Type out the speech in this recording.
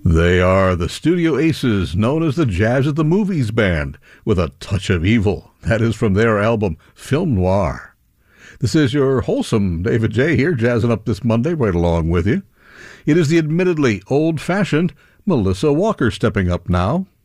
They are the Studio Aces, known as the Jazz at the Movies Band, with a touch of evil. That is from their album, Film Noir. This is your wholesome David J. here, jazzing up this Monday right along with you. It is the admittedly old-fashioned Melissa Walker stepping up now.